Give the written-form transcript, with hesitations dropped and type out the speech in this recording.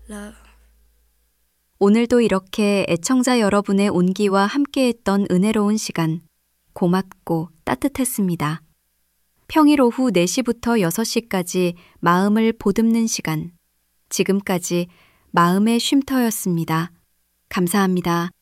love. 오늘도 이렇게 애청자 여러분의 온기와 함께했던 은혜로운 시간, 고맙고 따뜻했습니다. 평일 오후 4시부터 6시까지 마음을 보듬는 시간, 지금까지 마음의 쉼터였습니다. 감사합니다.